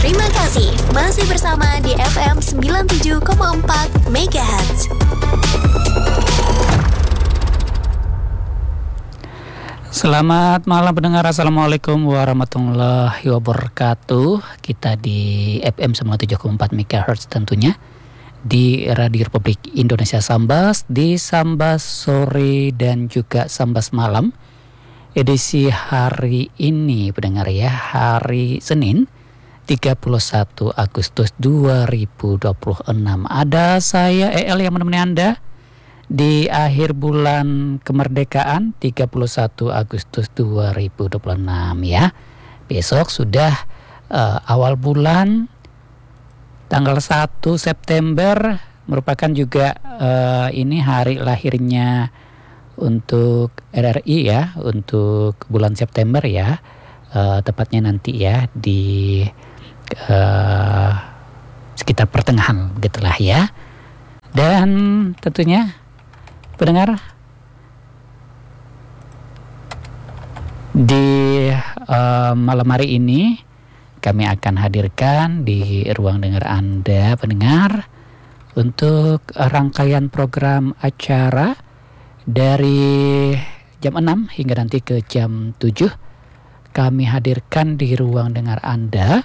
Terima kasih masih bersama di FM 97,4 MHz. Selamat malam pendengar, Assalamualaikum warahmatullahi wabarakatuh. Kita di FM 97,4 MHz tentunya di Radio Republik Indonesia Sambas, di Sambas sore dan juga Sambas malam. Edisi hari ini pendengar ya, hari Senin 31 Agustus 2026. Ada saya EL yang menemani Anda di akhir bulan kemerdekaan 31 Agustus 2026 ya. Besok sudah awal bulan, tanggal 1 September merupakan juga ini hari lahirnya untuk RRI ya, untuk bulan September ya. Tepatnya nanti ya di sekitar pertengahan gitulah ya. Dan tentunya pendengar, di malam hari ini kami akan hadirkan di ruang dengar Anda pendengar untuk rangkaian program acara dari jam 6 hingga nanti ke jam 7. Kami hadirkan di ruang dengar Anda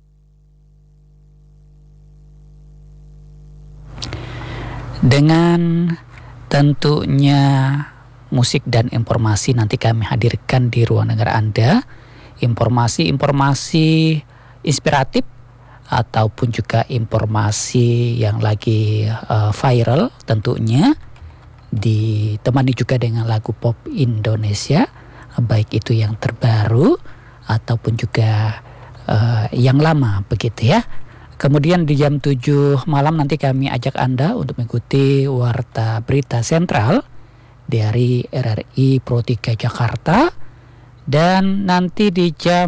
dengan tentunya musik dan informasi. Nanti kami hadirkan di ruang dengar Anda informasi-informasi inspiratif ataupun juga informasi yang lagi viral, tentunya ditemani juga dengan lagu pop Indonesia, baik itu yang terbaru ataupun juga yang lama begitu ya. Kemudian di jam 7 malam nanti kami ajak Anda untuk mengikuti Warta Berita Sentral dari RRI Pro 3 Jakarta. Dan nanti di jam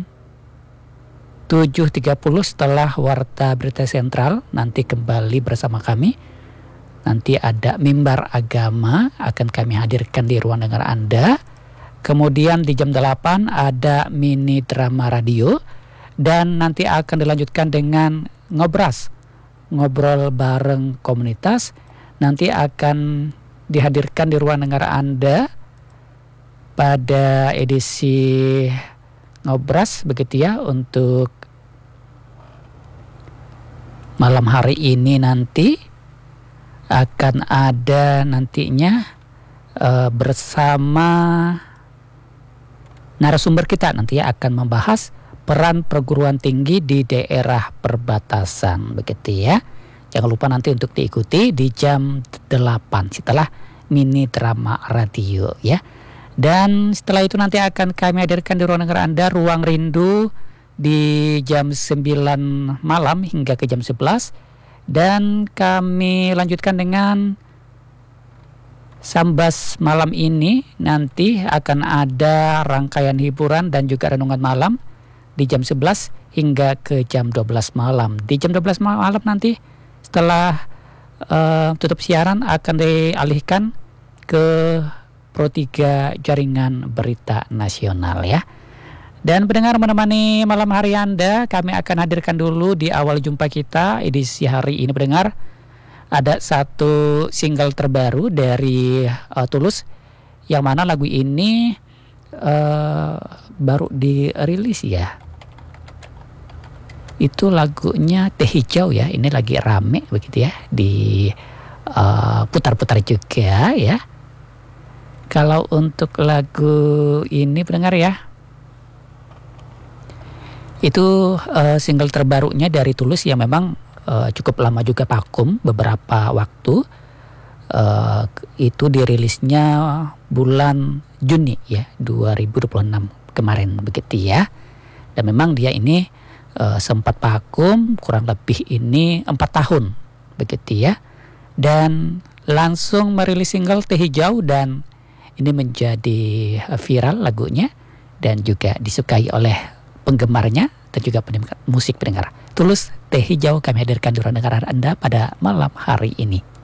7.30 setelah Warta Berita Sentral nanti kembali bersama kami. Nanti ada Mimbar Agama akan kami hadirkan di ruang dengar Anda. Kemudian di jam 8 ada mini drama radio. Dan nanti akan dilanjutkan dengan ngobras, ngobrol bareng komunitas. Nanti akan dihadirkan di ruang dengar Anda pada edisi ngobras begitu ya. Untuk malam hari ini nanti akan ada nantinya bersama narasumber kita nanti ya, akan membahas peran perguruan tinggi di daerah perbatasan begitu ya. Jangan lupa nanti untuk diikuti di jam 8 setelah mini drama radio ya. Dan setelah itu nanti akan kami hadirkan di ruang dengar Anda Ruang Rindu di jam 9 malam hingga ke jam 11. Dan kami lanjutkan dengan Sambas malam ini. Nanti akan ada rangkaian hiburan dan juga renungan malam di jam 11 hingga ke jam 12 malam. Di jam 12 malam nanti setelah tutup siaran akan dialihkan ke Pro 3 Jaringan Berita Nasional ya. Dan pendengar menemani malam hari Anda, kami akan hadirkan dulu di awal jumpa kita edisi hari ini pendengar. Ada satu single terbaru dari Tulus, yang mana lagu ini baru dirilis ya. Itu lagunya Teh Hijau ya, ini lagi rame begitu ya, di putar-putar juga ya. Kalau untuk lagu ini pendengar ya, itu single terbarunya dari Tulus yang memang cukup lama juga vakum beberapa waktu. Itu dirilisnya bulan Juni ya 2026 kemarin begitu ya. Dan memang dia ini sempat vakum kurang lebih ini 4 tahun begitu ya. Dan langsung merilis single Teh Hijau, dan ini menjadi viral lagunya dan juga disukai oleh penggemarnya dan juga penikmat musik pendengar. Tulus Teh Hijau kami hadirkan di ruang dengar Anda pada malam hari ini.